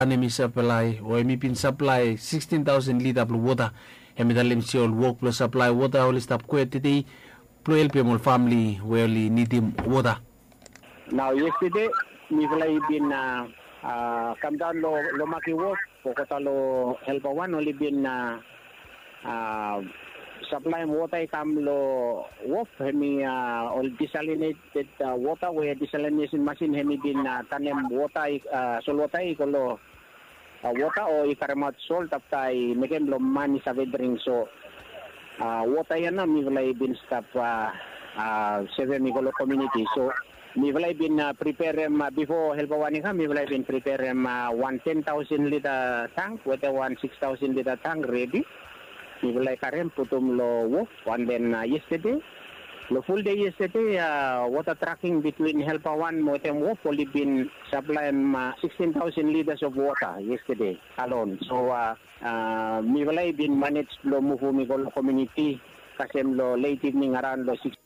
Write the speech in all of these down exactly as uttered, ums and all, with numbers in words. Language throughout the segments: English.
Anemi supply o emi pin supply sixteen thousand liter plu water. Emi dalim si ol work plus supply water oli stop kwe titi plu help mol family we oli need him water. Now yesterday we have been uh, uh, come down lo lo maki work pokota lo help one only been uh, uh, supply water come lo work hemi uh, all desalinated uh, water we desalination machine hemi been uh, tanem water uh, sol water ikolo uh, water o ikaramat salt taptai mekem lo mani sa vedring so uh, water yan na mi wala been stop uh, uh, seven ikolo community so mi wala been uh, prepare um, before help one ka mi wala been prepare um, uh, one ten thousand liter tank with a one six thousand liter tank ready. We will like Karen putum lo work and then uh, yesterday, the full day yesterday, uh, water tracking between Helper One Motem work only been supplying uh, sixteen thousand liters of water yesterday alone. So, uh, uh, we will have been managed lo move mi lo community kasem lo late evening around lo six.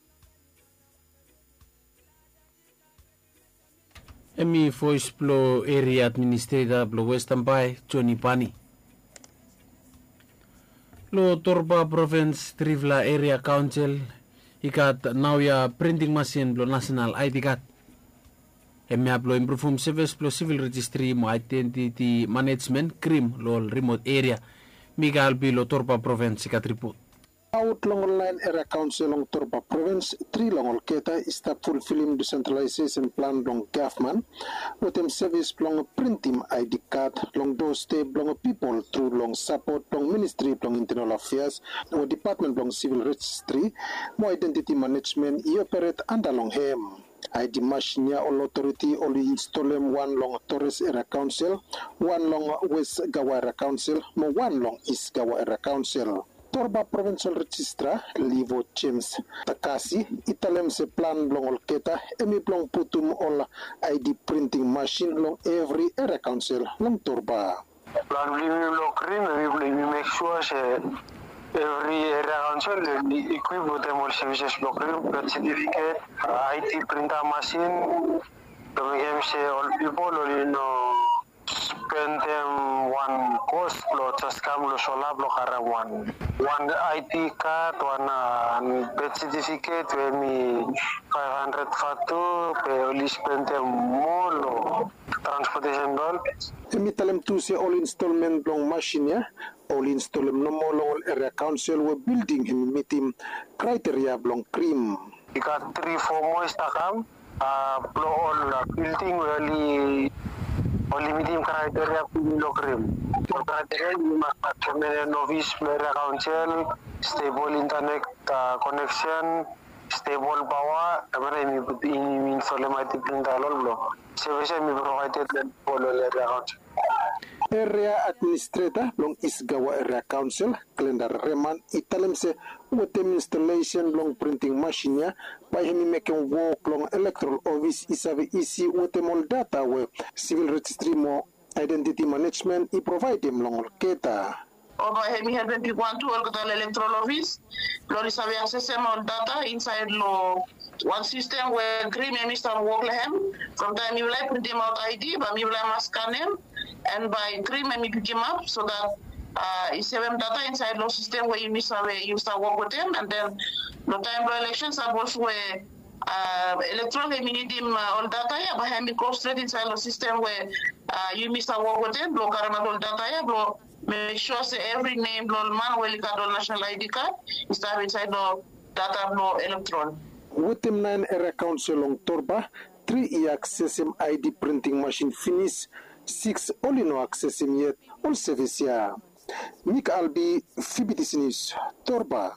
Emi voice plo area administrator plo Western Bay Johnny Pani. Lo Torba Province Trivla Area Council ikat now ya printing machine lo national I D card. Emi aplo improve service plo civil registry mo identity management krim lo remote area. Miguel bi lo Torba Province ikat report. Out long online area council long Torba province three long keta is the fulfilling decentralization plan long government with them service long printing I D card long those step long people through long support long ministry long internal affairs long department long civil registry more identity management e operate under long him I D machine all authority only install them one long Torres area council one long West Gawa area council more one long East Gawa area council. Torba Provincial Registrar Livo James Takasi italem se plan long olketa emi plong putum all I D printing machine long every area council long Torba. Plan we lo cream we make sure se every area council equip with them all services block birth certificate I D printer machine to make se all people only know spend them one cost lo just come lo sola block one one I D card one uh, birth certificate we me five hundred fatu pe only spend them more lo transportation bill emi talem tu se all installment long machine ya all installment no more long area council we building him meeting criteria long cream we got three four more stakam uh all uh, building really only meeting criteria lo cream for criteria you must have a novice area council stable internet uh, connection stable power amara mi in solematic printalol lo service mi provided for area council area administrator long Isgawa area council Glenda Reman italemse with them installation long printing machine ya by him making work long electoral office isabe easy with them all data we civil registry mo identity management i provide them long keta Oba hemi helping people want to work at the electoral office. Lori sabi access all data inside lo one system where green emi start work lehem. From time you like print them out I D, but you like scan them, and by green emi pick him up so that uh is seven data inside lo system where you miss away you start work with them, and then no time lo elections are also where uh electoral emi need him uh, all data ya, but hemi go straight inside lo system where uh you miss a work with them, blow karama all data ya, blow. Make sure say every name blow man will card on national I D card is have inside the data blow electron. With them nine area council on Torba, three e access him I D printing machine finish, six only no access him yet all service ya. Nick Albi Fibitis News Torba.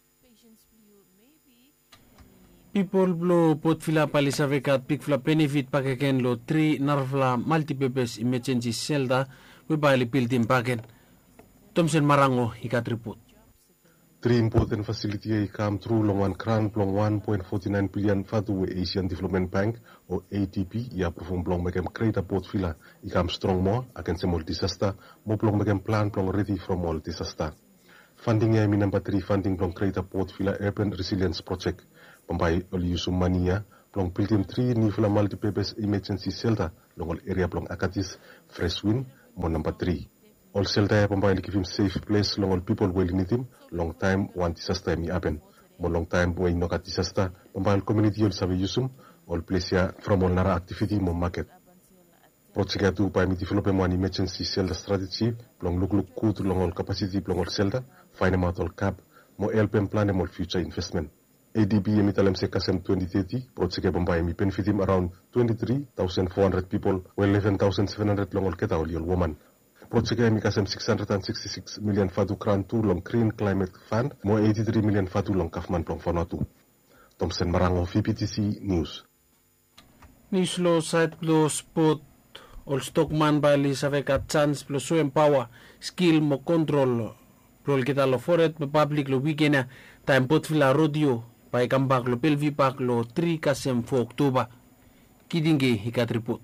People blow pot fila palisa vekat pick fla benefit pakaken lo three narfla multi-purpose emergency shelter we bali building paken. Thompson Marango ikat report. Three important facilities come through long one crown long one point four nine billion fatu Asian Development Bank or A D B ya perform long mekem create a port fila ikam strong more against all disaster mo long mekem plan long ready from all disaster. Funding ya mi number three funding long create a port fila urban resilience project pampai oli Yusumania long building three new fila multi-purpose emergency shelter long all area long Akatis Fresh Wind mo number three. All shelter ya pambayal give him safe place long all people will need him long time one disaster mi happen. Mo long time mo inokat disaster pambayal community all sabi yusum all place ya from all nara activity mo market. Project atu pa mi develop mo an emergency shelter strategy long look look good long all capacity long all shelter find out all cap mo help and plan mo future investment. A D B emitalem se kasem twenty thirty project pambayal mi benefit him around twenty-three thousand four hundred people well eleven thousand seven hundred long all keta all woman. Project mi kasem six hundred sixty-six million fatu kran tu long Green Climate Fund mo eighty-three million fatu long kafman plong fonatu. Thompson Marango V P T C News. News lo site lo sport all stockman bali sa ka chance plus so empower skill mo control prol kita lo foret mo public lo weekend time pot fila rodeo pai kambak lo pelvi pak lo three kasem four October kidinge hikat report.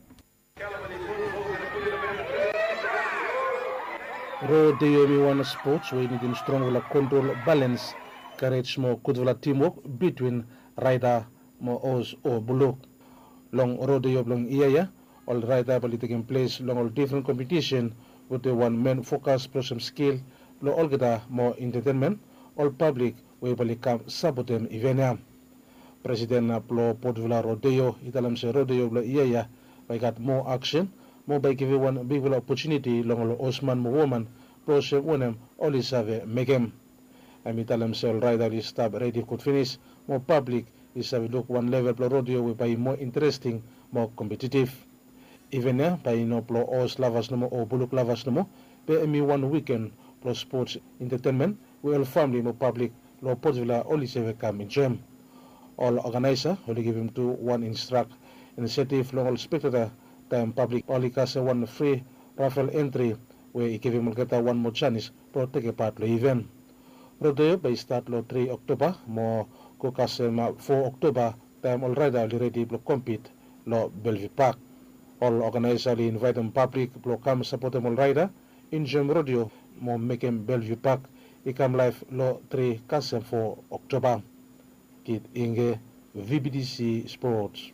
Rodeo mi wana sports we need in strong la control balance courage mo good la teamwork between rider mo os o bulok long rodeo long iya all rider bali taking place long all different competition with the one main focus plus some skill lo all geta mo entertainment all public we bali kam sabotem event president na plo podvula rodeo italam se rodeo lo iya we got more action mo by give one big opportunity long lo Osman mo woman plus wonem only save megem amitalem sel rider is stab ready could finish more public is have look one level pro rodeo we by more interesting more competitive even ya by no plo os lavas no o buluk lavas no be mi one weekend plus sports entertainment we all family mo public lo podvila only save come in gem all organizer only give him to one instruct initiative long all spectator time public only cast one free raffle entry where he give him one more chance to take a part lo event. Rodeo by start lo three October mo ko kasem four October time all rider ready to compete lo Bellevue Park. All organizer invite them public to come support them all rider in Jam Rodeo mo make him Bellevue Park he come live lo three kasem four October. Kit Inge V B D C Sports.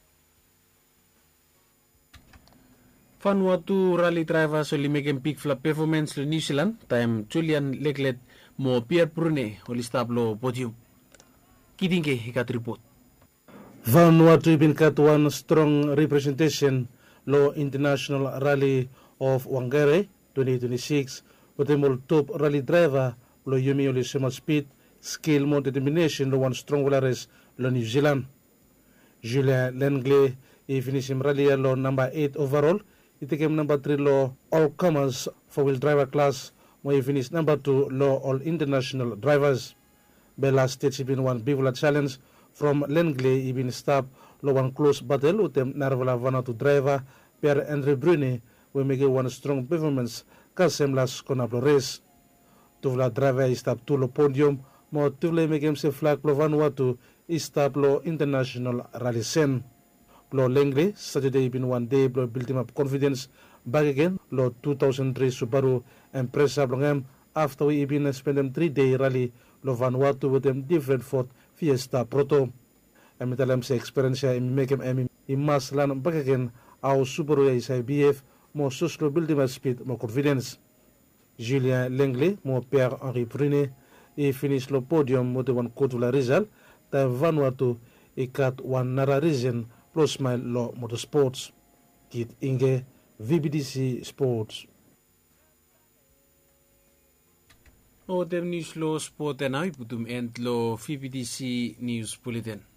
Vanuatu rally driver so limegen peak fla performance lo New Zealand time Julian Leclerc mo Pierre Brunet oli stablo podium kidinge hikat report. Vanuatu bin kat one strong representation lo International Rally of Whangarei twenty twenty-six with the top rally driver lo Yumi oli sema speed skill mo determination lo one strong race lo New Zealand. Julien Lengley he finish him rally lo number eight overall. He became number three law all comers four-wheel driver class where he finished number two law all international drivers. Bella States he been one big challenge from Lengley he been stopped law one close battle with them Narvala Vanuatu driver Pierre-Andre Brunet we make one strong performance kasem last konablo race. Tuvla driver he stopped two lo podium mo tuvle make him se flag lo Vanuatu he stopped lo international rally scene. Lo Langley Saturday been one day blow built him up confidence back again lo two thousand three Subaru Impreza blongem after we been spend them three day rally lo Vanuatu with them different Ford Fiesta Proto amitalem se experience in make him emi he must learn back again our Subaru is I B F mo suslo build him speed mo confidence. Julien Langley mo Pierre-Henri Brunet he finished lo podium with the one quote la result the Vanuatu he got one nara reason plus my law motorsports. Kit Inge V B D C Sports. O dem news lo sport en uit putum end lo V B D C News Bulletin.